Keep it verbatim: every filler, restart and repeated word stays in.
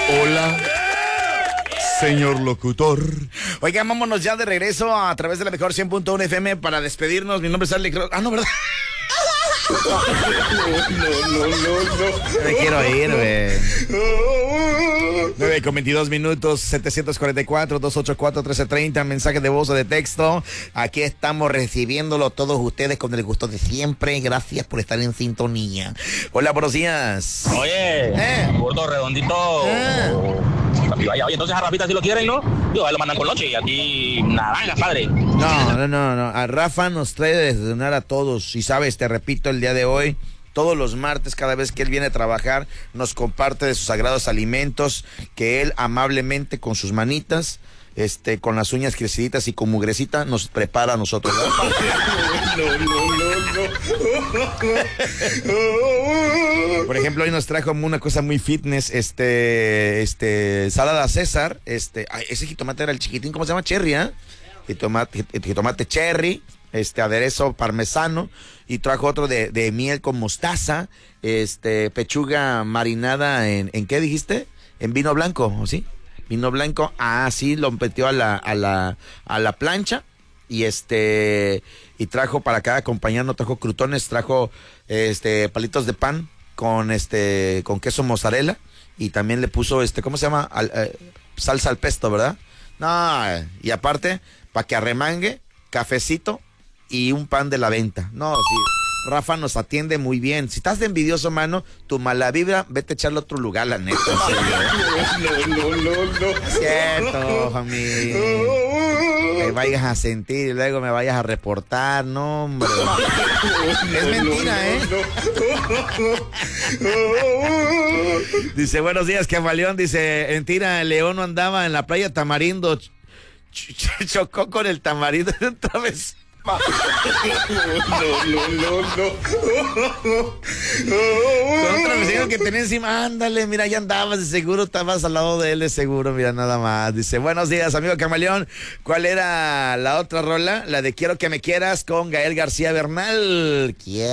Hola, señor locutor. Oigan, vámonos ya de regreso a través de la mejor cien punto uno F M para despedirnos. Mi nombre es Alex. Ah, no, ¿verdad? No, no, no, no, no. Me quiero ir, güey. nueve con veintidós minutos, setecientos cuarenta y cuatro, doscientos ochenta y cuatro, trece treinta, mensaje de voz o de texto. Aquí estamos recibiéndolo todos ustedes con el gusto de siempre. Gracias por estar en sintonía. Hola, buenos días. Oye, Eh. gordo redondito. Eh. Vaya, oye, entonces a Rafita si lo quieren, ¿no? Digo, a él lo mandan con noche y aquí naranja, padre. No, no, no, no. A Rafa nos trae de desayunar a todos. Y sabes, te repito, el día de hoy, todos los martes, cada vez que él viene a trabajar, nos comparte de sus sagrados alimentos que él amablemente con sus manitas, este, con las uñas creciditas y con mugrecita, nos prepara a nosotros, ¿no? No, no, no, no. Por ejemplo, hoy nos trajo una cosa muy fitness, este, este, salada César, este, ay, ese jitomate era el chiquitín, ¿cómo se llama? Cherry, ¿eh? Jitomate, jitomate cherry, este, aderezo parmesano, y trajo otro de, de miel con mostaza, este, pechuga marinada en, ¿en qué dijiste? En vino blanco, ¿o sí? Vino blanco, ah, sí, lo metió a la, a la, a la plancha, y este, y trajo para cada acompañante, trajo crutones, trajo, este, palitos de pan, con este, con queso mozzarella, y también le puso, este, ¿cómo se llama? Al, eh, salsa al pesto, ¿verdad? No, y aparte, para que arremangue, cafecito y un pan de la venta. No, sí, Rafa nos atiende muy bien. Si estás de envidioso, mano, tu mala vibra, vete a echarle a otro lugar, la neta. No, no, no, no. Cierto, homie. Me vayas a sentir y luego me vayas a reportar, no, hombre. Es mentira, ¿eh? Dice, buenos días, Camaleón. Dice, mentira, el león no andaba en la playa Tamarindo. Ch- ch- chocó con el tamarindo otra vez. No, no, no, no. Con otro vecino que tenía encima, ándale, mira, ya andabas, de seguro estabas al lado de él, de seguro, mira, nada más. Dice, buenos días, amigo Camaleón. ¿Cuál era la otra rola? La de Quiero que me quieras con Gael García Bernal. ¿Quién?